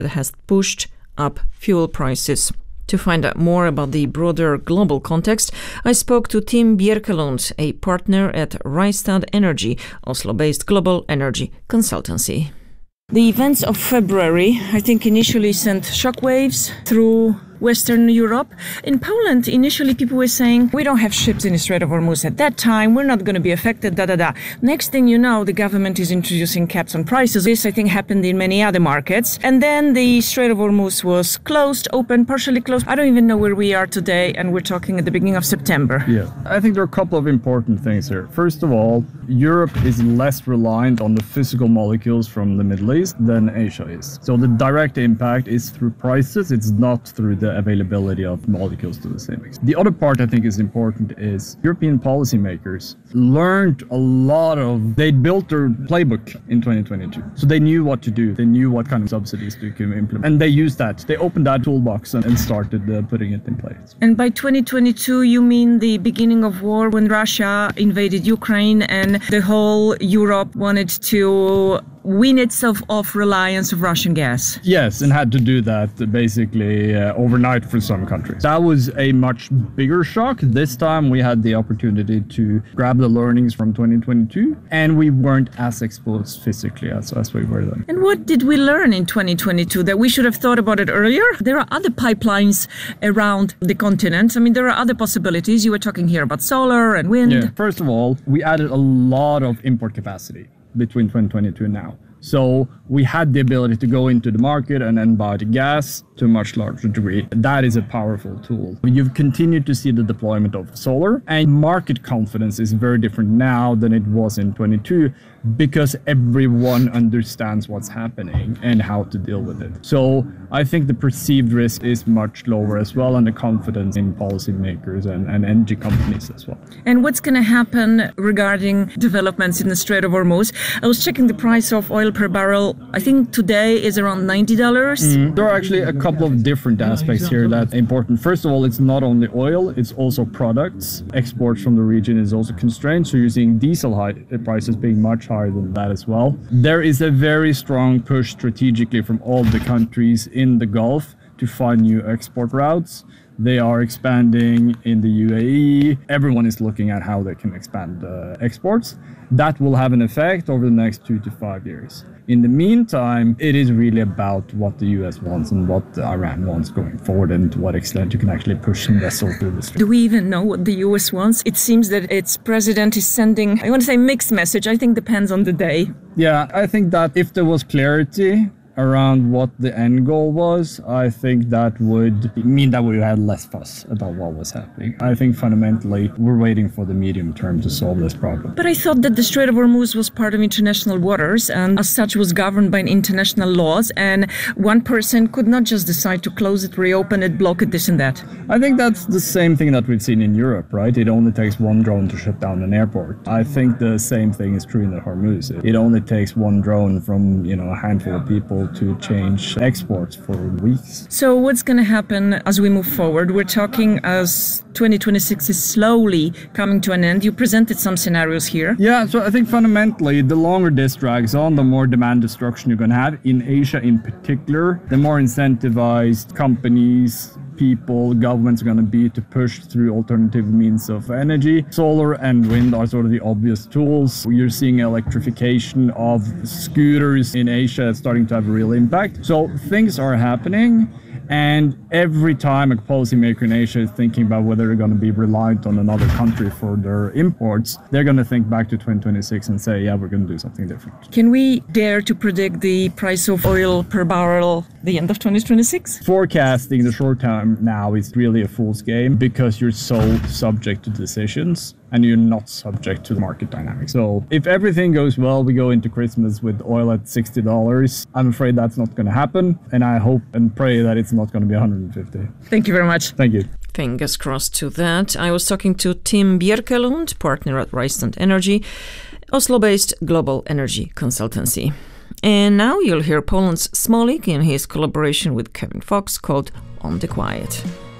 that has pushed up fuel prices. To find out more about the broader global context, I spoke to Tim Bjerkelund, a partner at Rystad Energy, Oslo-based global energy consultancy. The events of February, I think, initially sent shockwaves through Western Europe. In Poland, initially people were saying, we don't have ships in the Strait of Hormuz at that time, we're not going to be affected, Next thing you know, the government is introducing caps on prices. This, I think, happened in many other markets. And then the Strait of Hormuz was closed, open, partially closed. I don't even know where we are today, and we're talking at the beginning of September. Yeah, I think there are a couple of important things here. First of all, Europe is less reliant on the physical molecules from the Middle East than Asia is. So the direct impact is through prices, it's not through the availability of molecules to the same extent. The other part I think is important is European policymakers learned a lot of, they built their playbook in 2022. So they knew what to do. They knew what kind of subsidies to implement. And they used that. They opened that toolbox and started putting it in place. And by 2022, you mean the beginning of war when Russia invaded Ukraine and the whole Europe wanted to wean itself off reliance of Russian gas? Yes, and had to do that basically overnight for some countries. That was a much bigger shock. This time we had the opportunity to grab the learnings from 2022, and we weren't as exposed physically as we were then. And what did we learn in 2022 that we should have thought about it earlier? There are other pipelines around the continent. I mean, there are other possibilities. You were talking here about solar and wind. Yeah. First of all, we added a lot of import capacity between 2022 and now. So we had the ability to go into the market and then buy the gas to a much larger degree. That is a powerful tool. You've continued to see the deployment of solar, and market confidence is very different now than it was in 22 because everyone understands what's happening and how to deal with it. So I think the perceived risk is much lower as well, and the confidence in policymakers and energy companies as well. And what's going to happen regarding developments in the Strait of Hormuz? I was checking the price of oil per barrel. I think today is around $90. There are actually a couple of different aspects here that are important. First of all, it's not only oil, it's also products. Exports from the region is also constrained, so you're seeing diesel prices being much higher than that as well. There is a very strong push strategically from all the countries in the Gulf to find new export routes. They are expanding in the UAE. Everyone is looking at how they can expand exports. That will have an effect over the next 2 to 5 years. In the meantime, it is really about what the US wants and what Iran wants going forward, and to what extent you can actually push some vessels through the strait. Do we even know what the US wants? It seems that its president is sending, I want to say mixed message. I think depends on the day. Yeah, I think that if there was clarity around what the end goal was, I think that would mean that we had less fuss about what was happening. I think fundamentally we're waiting for the medium term to solve this problem. But I thought that the Strait of Hormuz was part of international waters and as such was governed by international laws, and one person could not just decide to close it, reopen it, block it, this and that. I think that's the same thing that we've seen in Europe, right? It only takes one drone to shut down an airport. I think the same thing is true in the Hormuz. It only takes one drone from, a handful of people to change exports for weeks. So what's going to happen as we move forward? We're talking as 2026 is slowly coming to an end. You presented some scenarios here. Yeah, so I think fundamentally, the longer this drags on, the more demand destruction you're going to have. In Asia in particular, the more incentivized companies, people, governments are going to be to push through alternative means of energy. Solar and wind are sort of the obvious tools. You're seeing electrification of scooters in Asia starting to have a real impact. So things are happening. And every time a policymaker in Asia is thinking about whether they're going to be reliant on another country for their imports, they're going to think back to 2026 and say, yeah, we're going to do something different. Can we dare to predict the price of oil per barrel the end of 2026? Forecasting the short term now is really a fool's game because you're so subject to decisions and you're not subject to the market dynamics. So if everything goes well, we go into Christmas with oil at $60. I'm afraid that's not going to happen. And I hope and pray that it's not going to be 150. Thank you very much. Thank you. Fingers crossed to that. I was talking to Tim Bjerkelund, partner at Rystad Energy, Oslo-based global energy consultancy. And now you'll hear Poland's Smolik in his collaboration with Kevin Fox called On the Quiet.